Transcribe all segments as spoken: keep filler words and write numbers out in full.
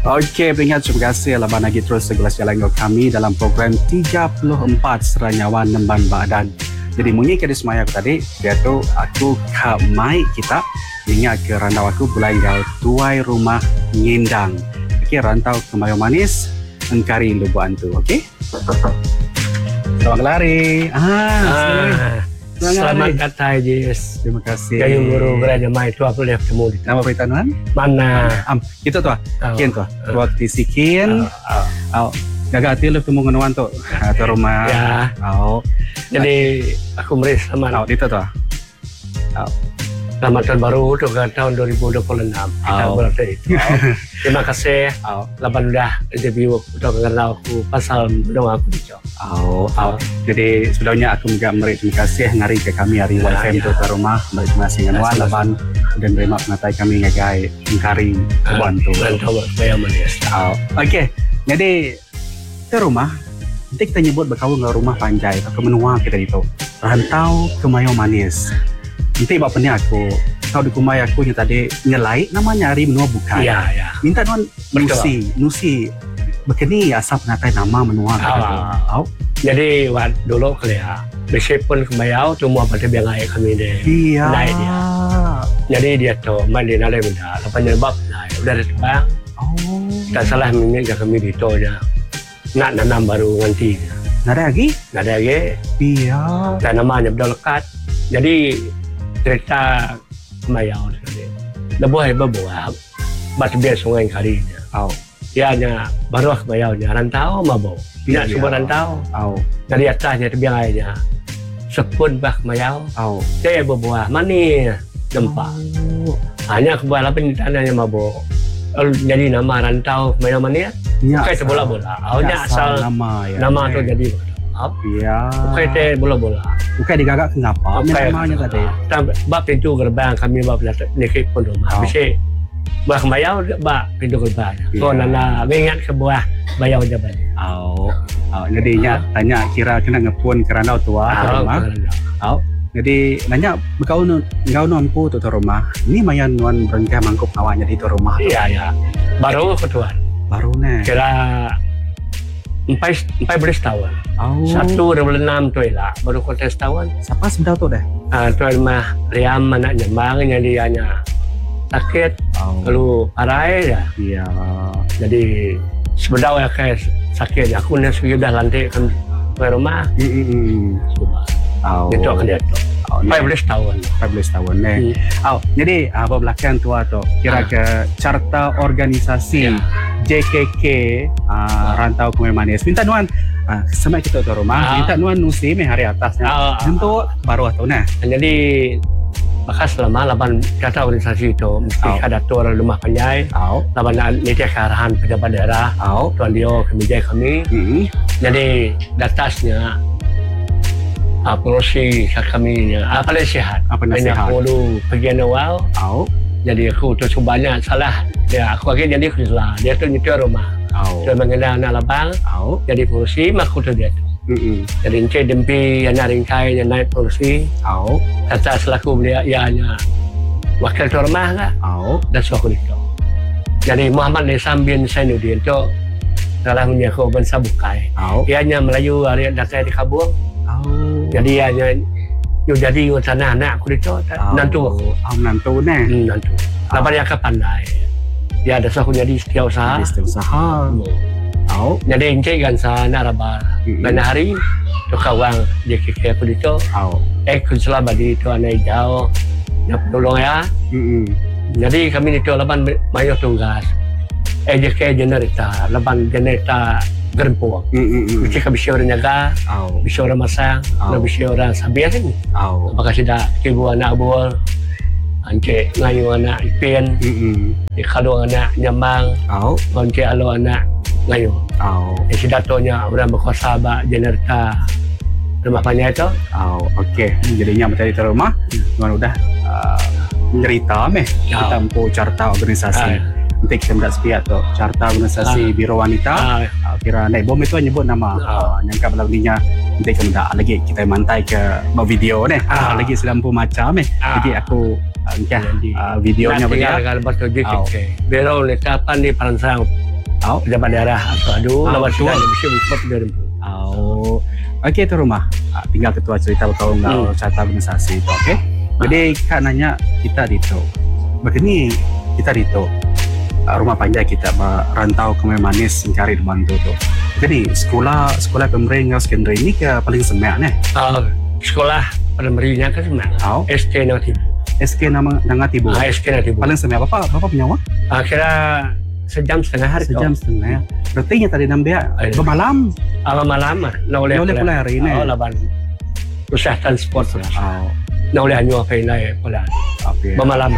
Okey, pengingat terima kasih laban lagi terus segelas jalan dengan kami dalam program tiga puluh empat Seranyawan Nemban Badan. Jadi munyi ke semaya aku tadi, dia tu aku ke mai kita ingat ke rantau aku bulan gau tuai rumah ngindang. Okey, rantau ke Mayo Manis, engkari lubu antu, okey? Selamat lari. Ah, ah selamat kata Jis. Terima kasih. Kayu guru geraja mai tu apa dia ketemu di nama berita tuan? Mana? Am, kita tu ah. Kian tu. Waktu sikin. Au. Gagal tu lu ketemu dengan tu atau rumah. Ya. Au. Jadi aku meris selamat. Au, itu tu. Au. Selamat tahun baru untuk tahun dua ribu dua puluh enam. Kita berarti itu. Terima kasih. Au. Laban dah interview untuk mengenal aku pasal berdong aku di Jawa. Oh, oh. Jadi sebelumnya aku juga beri terima kasih ngari ke kami hari ya, Y F M ya. tu ke rumah beri terima kasih dengan wan laban dan terima pengatai kami ngagai ngari bantu. Bantu saya manis. Oh, okey. Jadi ke rumah nanti kita nyebut berkawan ke rumah Panjai atau menua kita itu. Rantau ke Mayo Manis. Nanti bapak ni aku tahu di kumai aku yang tadi nyelai namanya hari menua bukan. Ya, ya. Minta nuan nusi, nusi. Begini asap natai nama menua kita tu. Oh. Jadi waktu dulu kelihatan meskipun kemayau cuma pada biang air kami deh. Iya. Naik dia. Jadi dia tu main di nalai benda. Lepas nyebab naik udah ada terbang. Oh. Tak salah minyak je kami di tu je. Nak nanam baru nanti. Nada lagi? Nada lagi. Iya. Dan namanya betul lekat. Jadi cerita kemayau tadi. Lebuh hebat buah. Batu biasa sungai kali ni. Oh. Dia hanya baru kemayau nya rantau mabau. Tidak Iya. semua rantau. Oh. Dari atasnya terbiang airnya. Sepun bah kemayau. Oh. Dia berbuah manis. Gempa. Oh. Hanya kebuah lapan tanahnya mabau. Jadi nama rantau kemayau manis. Ya, Bukan bola-bola. Awalnya asal nama ya. nama tu jadi apa? Iya. Bukan te bola-bola. Bukan digagak kenapa? Bukan Namanya tadi. Sampai bab pintu gerbang kami bab nikik pun rumah. Oh. Bisa buah kemayau bab pintu gerbang. Ya. So nana mengingat ke buah bayau jaban. Oh. Oh, jadinya tanya kira kena ngepun kerana tua ke rumah. Oh. Jadi nanya bekau nu engkau nu ampu tu tu rumah. Ini mayan nuan berengkah mangkuk awaknya di tu rumah. Iya ya. Baru ketuan. Baru ne. Kira empat empat belas tahun. Oh. Satu dua puluh enam tu lah. Baru kontes tahun. Siapa sebentar tu dah? Ah tu mah Riam anaknya bangnya dia hanya sakit. Oh. Lalu parai ya. Iya. Jadi sebenarnya kayak sakit. Aku ni sudah lantik kan ke rumah. Hmm. Coba. Oh. Itu akan dia tu. Oh, empat belas tahun. empat belas tahun ne. Hmm. Oh, jadi apa belakang tua tu kira ke carta organisasi Ya. J K K uh, Rantau ke Mayo Manis. Minta nuan uh, semai kita tu rumah. Ah. Minta nuan nusi me hari atasnya. Ah. Tentu baru atau nah. Jadi bekas selama lapan kata organisasi itu mesti Oh. ada tur rumah Panjai. Au. Lapan nitia kearahan pejabat daerah. Au. Tuan Dio kemijai kami. Hmm. Jadi datasnya uh, pengurusi kami apa uh, nasihat. Apa nasihat? Aku dulu pergi awal. Au. Jadi aku tu cubanya salah. Ya aku lagi jadi khuslah. Dia tu nyetir rumah. Au. Dia mengenal anak labang. Au. Jadi pengurusi aku tu dia tu. Hmm. Jadi encik dempi yang ringkai yang naik pengurusi. Au. Kata selaku beliau ianya wakil tu rumah lah. Au. Dan suaku itu. Jadi Muhammad Nisam bin Zainuddin tu telah menjaga bangsa Bukai. Au. Ianya Melayu hari datang di Kabul. Au. Jadi ianya yo jadi yo tanah anak aku itu nantu aku. Au nantu ne. Hmm, nantu. Lepas dia ke pandai. Dia ada suku jadi setiausaha. Setiausaha. Au. Jadi encik kan sana rabar. Hmm. Dan hari tu kawang dia kira aku itu. Au. Eh kuncelah badi itu anak jauh. Nak tolong ya. Hmm. Jadi kami itu lapan mayo tunggas. Eh dia kaya generita. Lapan generita gerempuang. Hmm. Mesti kami bisa orang jaga. Au. Bisa orang masang. Oh. Bisa orang sabiar ni. Au. Apakah sudah ibu anak bual. Encik ngayu anak ipin. Hmm. Kalau anak nyambang. Au. Encik alo anak ngayu. Au. Eh sidatonya orang berkuasa bak generita. Rumah Panjai itu. Oh, okey. Jadinya macam itu rumah. Tuan udah uh, cerita meh. Ya. Kita empu carta organisasi. Ah. Nanti kita minta sepiat tu. Carta organisasi Ah. Biro Wanita. Ah, Uh, kira naik bom itu nyebut nama. Uh, Ah. nyangka belau ninya. Nanti kita minta lagi kita mantai ke buat video ni. Ah. Uh, lagi selampu macam meh. Ah. Jadi aku uh, Jadi, uh, videonya nanti benda. kalau betul Oh. Biro ni kapan di perancang Au. Pejabat daerah atau aduh Ah, lawan betul. sudah bisa buat dia rempu. Oh. Okey tu rumah. Ah, tinggal ketua cerita berkau ngau Hmm. carta organisasi itu, okey. Jadi kan nanya kita dito. Begini kita dito. Ah, rumah panjang kita merantau ke Manis cari bantu tu. Jadi sekolah sekolah pemerintah sekondari ini ke paling semak ni. Ah, sekolah primarinya kan sebenarnya Au. S K nanti. S K nama nama tibu. Ah, S K nanti. Paling semak apa apa punya awak? Ah, kira sejam setengah hari Sejam setengah. Berarti nya tadi nambah Ay. bermalam. Awal malam ah, nak boleh Nak boleh pula hari ni. Oh, laban. Usaha transport lah. Oh, Nak boleh hanya apa ini pula. okey. Bermalam.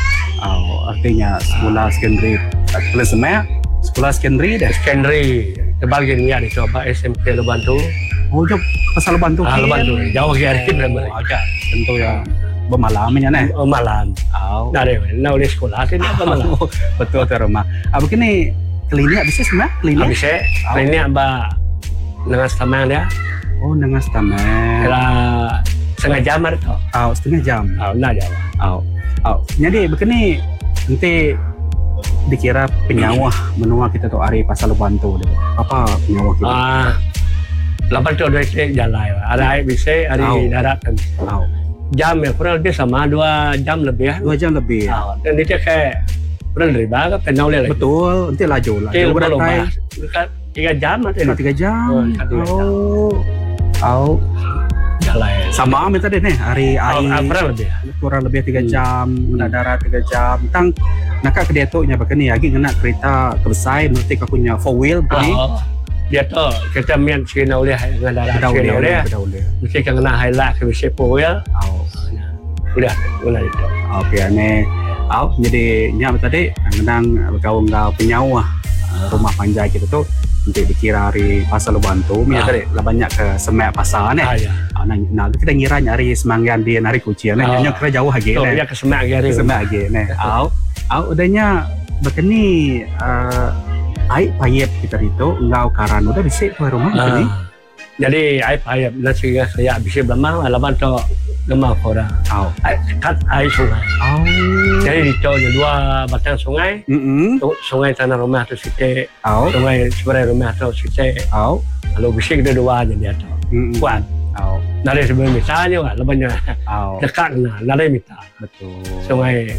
Oh, artinya sekolah sekondari paling semak. Sekolah sekondari dah. Secondary terbagi ni ada coba S M P Leban tu. Oh, jom pasal leban tu. Ah, Leban tu jauh hari Oh, agak tentu ya bermalamnya nih. Oh, malam. Oh. Nak ada, nak boleh sekolah tu nak bermalam. Oh, betul tu rumah. Ah, begini klinik bisa semak klinik. Habis saya, ini apa dengan setengah dia, Oh, dengan stamen. kira setengah jam ada tu. Oh, setengah jam. Ah, nak jauh. Oh. Oh, jadi begini nanti dikira penyawah menua kita tu hari pasal leban tu. Apa penyawah kita? Ah, lapan tu ada jalan. Ada air bisa, ada Au. darat kan. Oh, Jam ya kurang lebih sama dua jam lebih. dua jam lebih. Ah, dan dia kayak kurang dari baga penau lagi. Betul, nanti laju lah. Dia Jauh belum beratai. dekat tiga jam ada Dekat tiga jam. Oh, dekat tiga jam. Oh. Oh. jalan. Sama minta deh nih hari Ah, hari ah, kurang lebih. kurang lebih tiga Hmm. jam, nak darat tiga jam. Tang nak ke dia tu nya begini lagi kena kereta kebesai mesti aku punya four wheel begini. Oh, dia tu kita main sekena oleh dengan darat Dah sekena oleh. dah boleh. Mesti kena highlight ke bisa power. Oh. Udah, udah itu. Okey, ane au jadi nya tadi ngendang berkawan kau penyawah uh, rumah panjang kita tu untuk dikira hari pasal bantu mi Ah. tadi lah banyak ke semak pasar ni. Ah, ya. Ah, nah, nah, kita ngira nyari semanggan dia nari kucing ni Ah. nyonya kira jauh lagi Tu ni. dia kesemak gari. Semak lagi ni. Au au udahnya begini uh, air payep kita itu engkau karan udah bisa ke rumah begini. Ah. Jadi ai payah nasi saya bisa bermau alaman tu gemau korang. Au. Ai kat air sungai. Au. Jadi di tu ada dua batang sungai. Mm Tu sungai tanah rumah tu situ, Au. sungai sebelah rumah tu situ. Au. Kalau bisa kita dua aja dia tu. Mm Kuat. Au. Nari sebelum misalnya kan, lebihnya Au. dekat na, nari minta. Betul. Sungai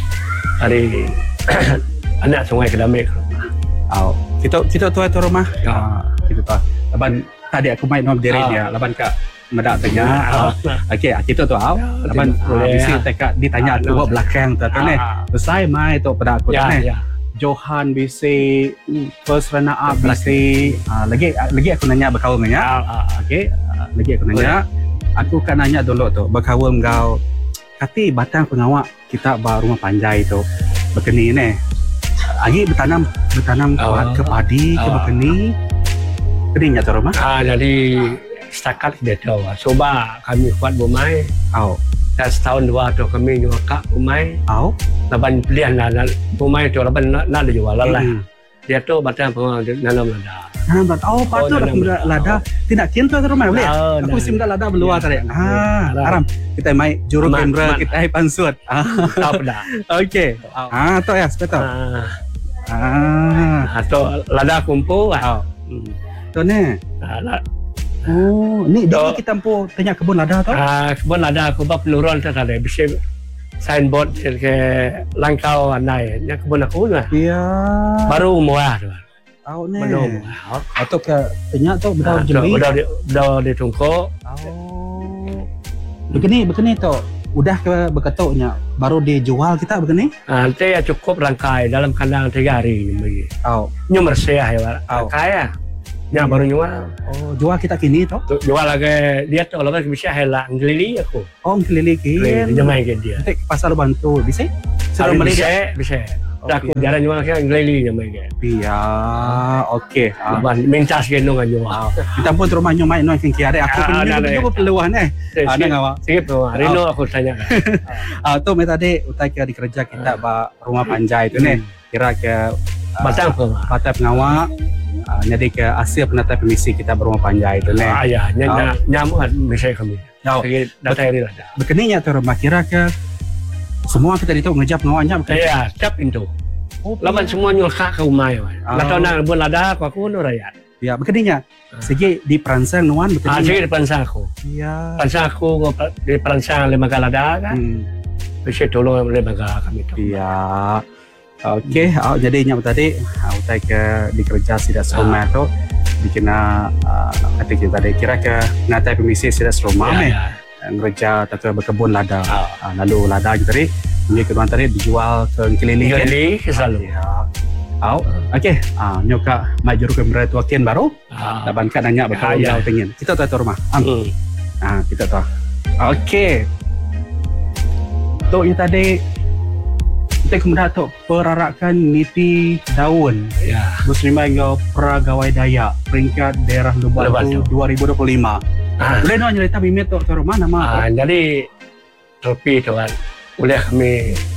dari anak sungai Kedamik. Au. Kita kita tu tu rumah. Ya. Ah, kita tu. Laban tadi aku main nom diri Ah. dia. Laban kak medak tanya. Ah. Okey, kita tu au. Ya, Laban boleh, bisa ya. tekak ditanya Ah, aku no. buat belakang tu kan ni. Ah. Selesai mai tu pada aku tu Ya, ni. ya. Johan bisi first runner up bisi. Ah, lagi lagi aku nanya berkawan dengan ya. Ah, ah. Okey, ah, lagi aku nanya. Aku kan nanya dulu tu berkawan kau. Kati batang pengawak kita ba rumah panjai tu. Begini ni. Lagi bertanam bertanam Oh. kuat ke padi ke Oh. begini. Kini nyata rumah. Ah, jadi setakat dia tahu. Coba kami buat bumai. Au. Dan setahun dua tu kami nyokak bumai. Au. Laban pilihan lah. Bumai tu laban nak nak dijual lah. Hmm. Dia tu batang pengal nanam lada. Nah, bat oh patut Oh, aku nanam muda lada. lada. Tidak kinto tu rumah boleh. Oh, Aku dah. mesti muda lada beluar Ya. tadi. Ah, Ya. aram. Kita mai juru Aman, kamera aman. kita ai pansut. Ah, Tak dah. okey. Ah, tu ya, betul. Ah, Ah, atau lada kumpul lah. au. Hmm. Tu ni. Ah, la- Oh, ni dia Tu. kita ampu tanya kebun lada tu. ah, kebun lada aku buat peluruan tu tadi. Bisa signboard ke langkau andai. Yang kebun aku lah. Ya. Baru muah tu. Au ni. Belum muah. Atau ke tanya tu betul Ah, tu, jeli. Udah di- udah ditungkuk. Oh. Begini, begini tu. Udah ke berketuknya baru dijual kita begini. Ah, nanti ya cukup rangkai dalam kandang tiga hari. Bagi. Au. Nyu bersih ya, Au. rangkai ya. Yang baru nyual. Oh, jual kita kini tu. Tu- Jual lagi dia tu kalau bisa helah ngelili aku. Oh, kelilikin. Dia main ke dia. Nanti pasal bantu bisa? Sudah Tapi beli bisa, dia. bisa. Oh, Aku jarang nyual ke ngelili dia main ke. Ya, okey. Ah. Abang minta segenong kan nyual. Kita pun terus main main noi kengki ada. Aku Ah, pun ada, ada. juga peluang eh. Ada ngawak. Sikit tu. Rino aku tanya. Ah, tu mai tadi utai ke di kerja kita ba rumah panjai tu ni. Kira ke ah, Batang apa? partai pengawak. Ah, jadi ke hasil penata permisi kita berumah panjai tu ni. Ah, ya, nyamuk nyamuk bisa kami. Tahu. Sikit data ini lah. Begininya tu rumah kira ke semua kita ditu ngejap ngawaknya. Saya cap itu. Oh, Laban semua nyulka ke umay. Oh. Lato na bulan lada ko ako no rayat. Ya, begininya. Sige di peransang nuan Ah, begini. sige di pansa ko. Ya. Pansa ko ko di pansa lima kalada kan. Hmm. Bisa tolong lima kami tu. Iya. Okey, awak jadi nyam tadi, awak tak ke dikerja sidak serumah tu, dikena kata kita tadi kira ke ngatai permisi sidak serumah Ya, ni, ya. ngerja atau berkebun lada, Ah. Ah, lalu lada kita tadi, ni kedua tadi dijual ke keliling. kan? Kali selalu. Ya. Awak, okey, ah nyoka mai juru kamera tu akin baru, Ah. laban kan nanya Ah, bakal ya. jauh tingin. Kita tahu tu rumah. Am. Hmm. Ah, kita tahu. Okey. Tu yang tadi kita kemudian tu perarakan niti daun Ya. Muslimah hingga Peragawai Dayak peringkat daerah Lubang Lubang Batu. dua ribu dua puluh lima. Ah. Boleh nak cerita Mimet tu tu rumah nama Ah, jadi trofi tu kan boleh kami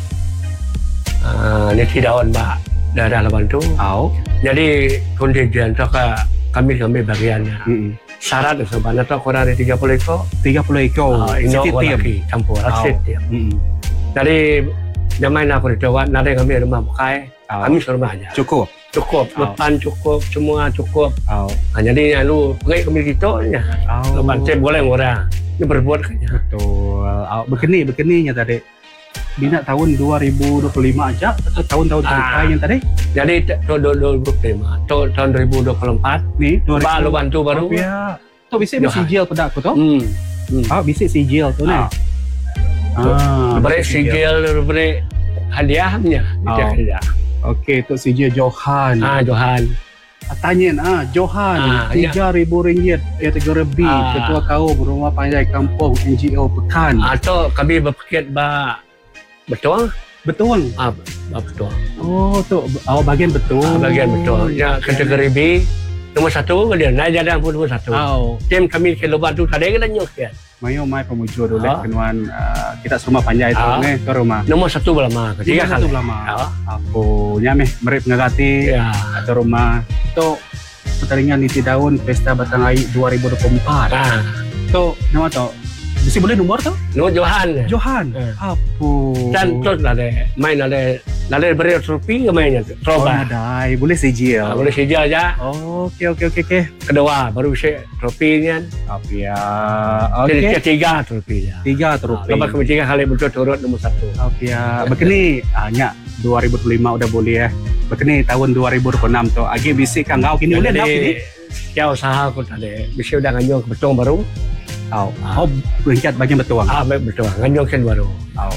ah, niti daun mbak daerah Laban tu. Au. Jadi kontingen tu ke kami kami bagiannya. Hmm. Syarat sebenarnya tu kurang dari tiga puluh ekor. tiga puluh ekor. Ah, ini Sikit tiap. lagi campur Oh. setiap. Hmm. Jadi zaman aku di Jawa, nanti kami rumah bukai, Au. kami rumah aja. Cukup. Cukup, Oh. depan cukup, semua cukup. Au. Nah, jadi lu pergi kami kita ya. Au. Lepas saya boleh murah. Ini berbuat kayaknya. Betul. Au. Begini, begininya tadi. Bina tahun dua ribu dua puluh lima aja atau tahun-tahun Ah. terdekat yang tadi? Jadi tahun dua ribu dua puluh lima, tahun tahun dua ribu dua puluh empat, Ni Pak lu bantu baru. Oh, ya. Tu bisik Johan. sijil pada aku tu. Hmm. hmm. Ah, bisik sijil tu ni. Ah. Ah. Beri bisik sigil, beri hadiahnya. Oh. Dia hadiah. Okey, tu sijil Johan. Ah, Johan. Tanyain, ah, Johan, Ah, tiga ribu ringgit kategori B, Ah. Ketua Kaum Rumah Panjai Kampung N G O Pekan. Atau kami berpikir ba betul? Betul. Ah, ba betul. Oh, tu awak bagian betul. Ah, bagian betul. Ya, kategori B nomor satu dia naik jalan pun nomor satu. Oh, Tim kami ke Lubang tu tadi kita nyok ya. mayo mai pemujur dulu Ah. kenuan ah, kita semua panjai tu Ah. ni ke rumah. Nomor satu belama, ketiga Tiga satu kali. lama. Ah. Aku nyameh merip ngagati Ya. atau rumah. Tu pertandingan Niti Daun Pesta Batang Air dua ribu dua puluh empat. Ah, Tu nama tu. Mesti boleh nomor tu? nomor Johan. Johan. Eh. Apa? Dan terus ada main ada ada beri trofi ke mainnya tu. Oh, Troba. nadai. Boleh sijil. Ah, boleh saja aja. Oh, okey okey okey okey. Kedua baru bisa trofinya. Apa ya? Jadi Okey. ketiga trofinya. Tiga Ah, trofi. lepas kami tiga kali betul turut nomor satu. Apa ya? Begini, hanya dua ribu dua puluh lima udah boleh ya. Begini tahun dua ribu dua puluh enam tu. Agi bisik kan kau kini boleh dah kini. Setiap usaha aku tadi bisa udah nganyong ke betung baru. Oh, oh peringkat bagian betuang. Ah, baik betul. Nganyong kan baru. Oh.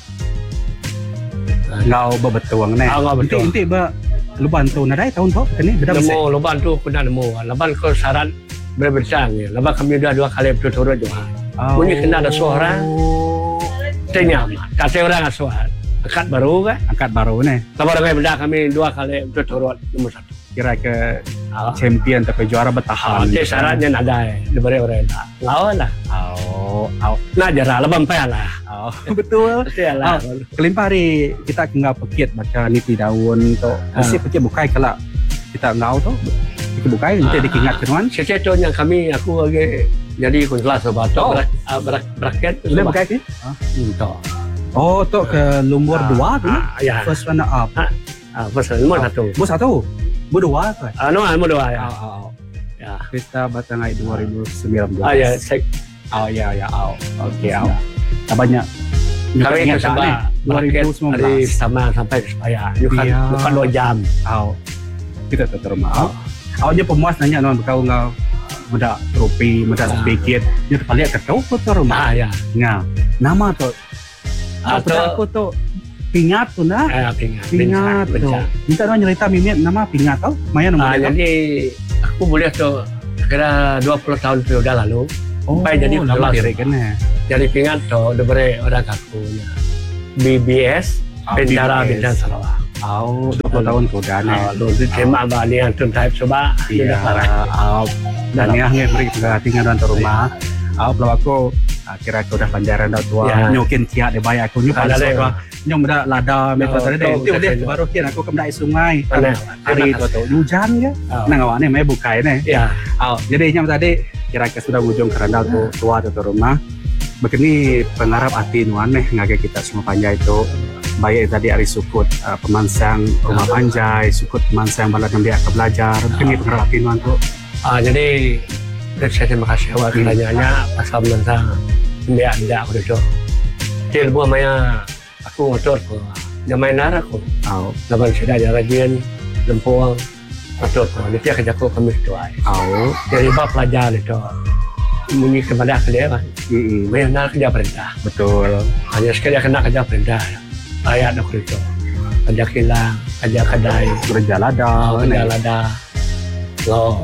Ngau bebetuang ni. Ah, ngau betuang. Inti ba lu bantu nadai tahun tu kini beda bisik. Nemu leban tu aku dah nemu. Leban kau syarat berbesar ni. Leban kami dah dua kali betul turut Johan. Bunyi kena ada suara. Tanya amat. Kata orang asuhan. Angkat baru kan. Angkat baru ni. Lepas kami benda kami dua kali betul turut nomor satu. Kira ke Ah, champion tapi juara bertahan. ah, syaratnya ada. Diberi orang tak. Lawan lah. Oh, oh, Nak jarah leban payah lah. oh. Betul. Betul lah. Kelimpah hari kita kena pekit baca niti daun tu. Mesti pekit bukai kalau kita ngau tu. Pekit bukai nanti Ah. dikingat kenuan. Seceto yang kami aku lagi jadi ikut kelas sebab tu Oh. berak, ah, berak, beraket tu Boleh sebab. bukai ke? Untuk. Oh, tu ke lumur dua tu. Ah, ya. First runner up. Ah, pasal nomor satu. Bu satu. Bu dua tu. Ah, nomor nomor dua ya. Oh, oh, oh. Ya. Pesta Batang Air dua ribu sembilan belas. Ah, ya. Sek, Oh, ya, ya. Oh. Okey, oh. Tak banyak. kami ingat itu tak sebab ni? beraket dua ribu sembilan hari belas. sama sampai supaya. Bukan Ya. bukan dua jam. Oh. Kita tak terima. Oh. Awaknya pemuas nanya non kau ngau muda trofi, muda Ah. sedikit. Dia terlihat ketau ke tu rumah. Ah, ya. Nga. Nama tu. Ah, Apa aku tu? Pingat tu nah. Ah, pingat. Pingat tu. Bencana. Minta dong cerita Mimet nama Pingat tau. Maya Ah, nama dia. jadi aku boleh tu kira dua puluh tahun tu dah lalu. Oh, sampai jadi lama kelas. diri kan eh. Jadi pingat tu diberi orang kakunya. B B S Bintara B B S. Bintang Sarawak. Oh, dua puluh tahun tu dah ni. Ah, lu terima ba ni antun type coba. Iya. Ah, dan yang ni beri tinggal dalam rumah. Ah, kalau aku ah, kira aku dah panjaran dah tua. Ya. Nyokin tiap dia bayar aku nyu Ada panas dia. tua. Nyom dah lada metode Oh, tadi deh. betul, Itu dia betul. baru kian aku ke mendai sungai. Mana? Hari tu tu hujan ya. Ah. Nang awak ni mai bukai ni. Ya. Oh, jadi nyam tadi kira ke sudah ujung keranda tu tua tu tu rumah. Begini pengarap hati nuan nih ngage kita semua panjai itu baik tadi hari sukut uh, pemansang rumah panjai, sukut pemansang bala nambiak ke belajar. Kini pengerapin Wan tu. Ah, jadi saya terima kasih awak Hmm. tanya-tanya pasal pemansang nambiak dia aku itu. Dia buat maya aku motor ko. Dia main nara ko. Au, Laban sudah ada rajin lempuang motor ko. Nanti kerja ko kami itu ay. au. Jadi bab pelajar itu. Mungkin kepada dia kan. Mm-mm. Main nara kerja perintah. Betul. Hanya sekali kena kerja perintah. Ayat aku itu. Kerja kilang, kerja kedai, Kerja lada. kerja lada. Lo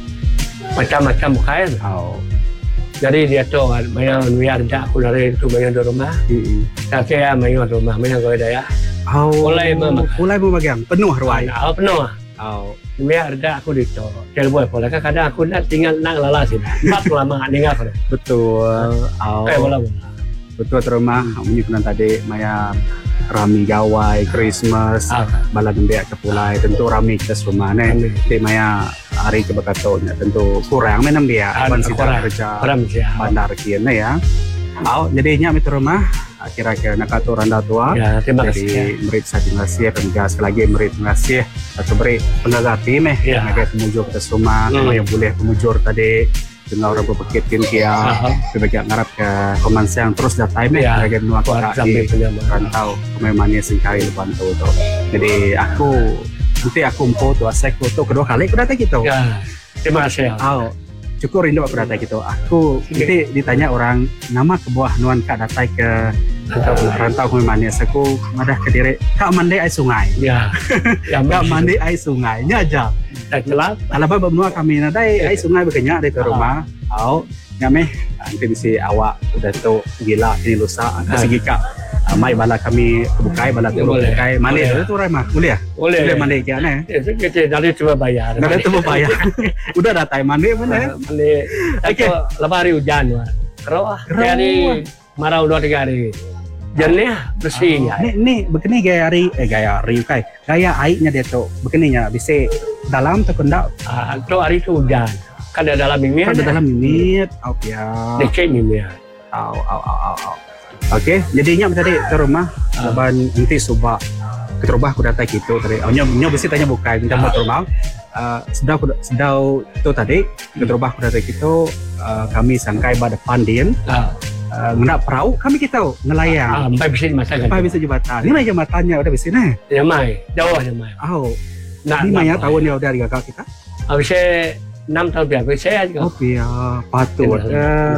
macam-macam kain. Au. Jadi dia tu kan, main biar kerja aku dari itu main di rumah. Mm-mm. Tapi ya main di rumah, main kau daya. Au. Mulai memakan. Mulai memegang penuh ruai. Nah, penuh. Au. Biar kerja aku di itu. Jadi boleh boleh. Kadang aku nak tinggal nang lala sini. Empat lama nggak tinggal aku. Betul. Au. Kayak bola bola. Betul terumah. Menyukunan tadi maya rami gawai, Christmas, Ah, bala nambiak ke pulai. Tentu rami kita semua ne. kami. Di maya hari kebakatonya tentu kurang menang dia. Ah, Aban sida kurang. kerja Peram siapa? bandar kian ya. Au. Jadi nya itu rumah. Kira-kira nak atur anda tua. Ya, terima kasih. Jadi merit saya terima kasih dan juga sekali lagi merit terima kasih atau beri penggagati meh Ya. sebagai pemujur kita semua Hmm. yang boleh pemujur tadi dengan orang berpekit kia Aha. sebagai ngarap ke komansiang terus datai meh Ya. sebagai nuak Kuat kita sampai di penyama. rantau kememangnya singkari bantu tu. Jadi aku nanti aku empo tu asek foto kedua kali aku datang gitu. Ya, terima kasih. Oh, cukup rindu aku datang gitu. Aku nanti ditanya orang nama ke bawah nuan kak datai ke Rantau uh, rantau kememangnya. Aku madah ke diri kak mandi ai sungai. Ya, ya Kak mandi ai sungai nya aja. Tak gelap. Alaba benua kami nadai ai sungai berkenyak di rumah. Au, nyameh nanti bisi awak udah tu gila ini lusa Ah. segi kak. Uh, mai bala kami kebukai bala tu Boleh. kebukai mandi Boleh. tu tu mah boleh ya? Boleh. Boleh mandi kian eh. Ya, kita dari coba bayar. Dah tu bayar. Udah datai mandi mana? Mandi. Okey. Okey. Lepas hari hujan, Wak. Keruh. Keruh. Hari marau dua tiga hari. Jernih, bersih. Ni ni begini gaya hari eh gaya hari kai. Gaya airnya dia tu begininya bisa dalam tu kendak Ah, tu hari tu hujan. Kan ada dalam mimpi. ada dalam minit. Au ya. Dekat mimpi. Au au au au. au. Okey, jadinya tadi ke rumah Ah. ban nanti subak ke rumah aku datang gitu tadi. Oh, nyo nyo bisi tanya bukan minta Ah. buat rumah. Uh, sedau sedau tu tadi ke rumah aku datang gitu uh, kami sangkai pada pandin Ah, uh, ngenak perahu kami kita tahu ngelayang. ah, sampai bersih masa kan. Sampai bisa jembatan. Ni lah jembatannya udah bisi nah. Nyamai, jauh nyamai. Oh, Nak, ni maya nak. tahun ya udah gagal kita. Habis enam tahun biar saya juga. Oh ya, patut. Uh,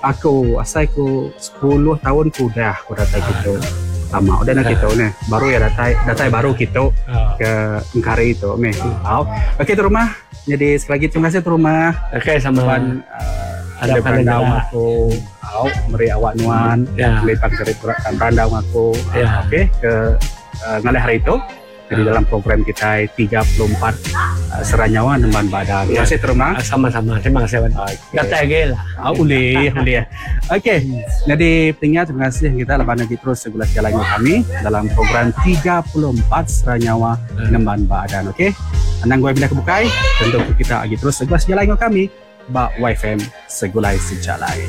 aku asal aku sepuluh tahun ku dah aku datang gitu. Lama udah nak kita ni. Baru ya datang datang baru kita Ah. ke Engkari itu meh. Au. Okey tu rumah. Jadi sekali lagi terima kasih tu rumah. Okey, sama. Tuan uh, Ada ada berandau pandangan. aku. Au, meri awak nuan. Ya. Lepak dari berandau aku. Ya. Okey ke uh, ngalih hari itu. Jadi Ya. dalam program kita tiga puluh empat uh, Seranyawa Nemban Badan. Terima Ya. kasih tu rumah. Ah, sama-sama. Terima kasih, Wan. Okey. Kata lagi lah. Ah, boleh, boleh. Okey. Jadi pendengar terima kasih kita lepas lagi terus segulas jalannya kami dalam program tiga puluh empat Seranyawa Hmm. Nemban Badan. Okey. Anang gue bila kebukai tentu kita lagi terus segulas jalannya kami ba Y F M Segulai Sejalai.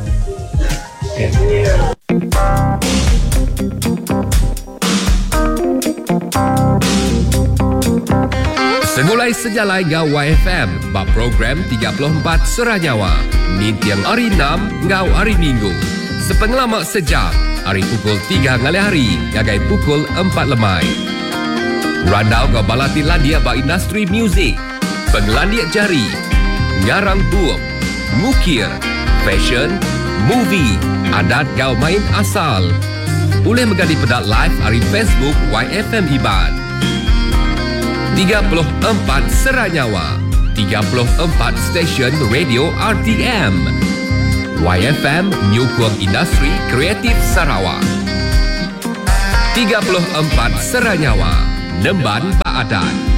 Segulai sejalai ngau Y F M ba program tiga puluh empat Seranyawa. Ni tiang hari enam ngau hari Minggu. Sepengalamak sejam, hari pukul tiga ngalih hari, ngagai pukul empat lemai. Randau ngau balati landia ba industri muzik, penglandiak jari, ngarang buuk, ngukir, fashion, movie, adat ngau main asal. Boleh megadi pedat live hari Facebook Y F M Iban. tiga puluh empat Seranyawa, tiga puluh empat stesen radio R T M. Y F M New Kuang Industri Kreatif Sarawak. tiga puluh empat Seranyawa, Nemban Baadan.